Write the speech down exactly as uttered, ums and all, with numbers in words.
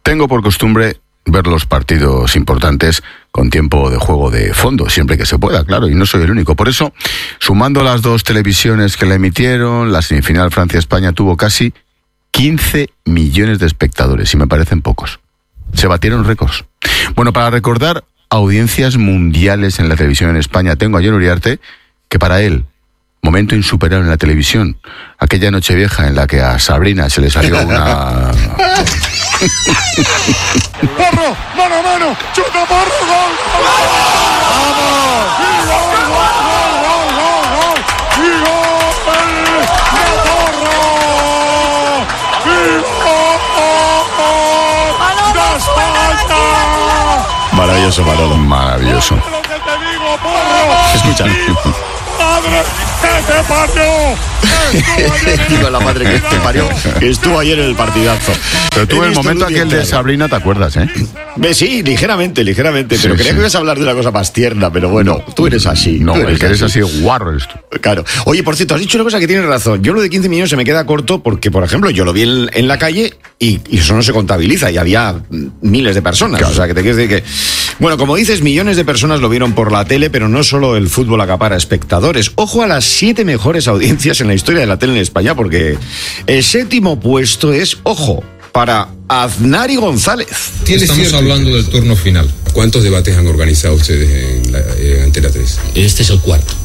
Tengo por costumbre ver los partidos importantes con tiempo de juego de fondo, siempre que se pueda, claro, y no soy el único. Por eso, sumando las dos televisiones que la emitieron, la semifinal Francia-España tuvo casi quince millones de espectadores, y me parecen pocos. Se batieron récords. Bueno, para recordar audiencias mundiales en la televisión en España, tengo a Jon Uriarte, que para él, momento insuperable en la televisión, aquella Nochevieja en la que a Sabrina se le salió una... ¡Porro! ¡Mano a mano! ¡Chuta Porro! ¡Gol! ¡Vamos! ¡Y gol, gol, gol, gol, gol! ¡Y gol de Porro! ¡Y gol de España! Maravilloso, Manolo. Maravilloso. Escucha. ¡Madre que te parió! Digo, la madre que te parió, que estuvo ayer en el partidazo. Pero tú, el momento aquel de Sabrina, ¿te acuerdas, eh? Sí, ligeramente, ligeramente. Pero Sí, creía sí. que ibas a hablar de una cosa más tierna, pero bueno, No, tú eres así. No, tú el que eres así, guarro eres tú. Claro. Oye, por cierto, has dicho una cosa que tienes razón. Yo lo de quince millones se me queda corto porque, por ejemplo, yo lo vi en, en la calle y, y eso no se contabiliza y había miles de personas. Claro. O sea, que te quieres decir que... Bueno, como dices, millones de personas lo vieron por la tele, pero no solo el fútbol acapara espectadores. Ojo a las siete mejores audiencias en la historia de la tele en España, porque el séptimo puesto es, ojo, para Aznari González. Estamos hablando del turno final. ¿Cuántos debates han organizado ustedes en la, en Antena tres? Este es el cuarto.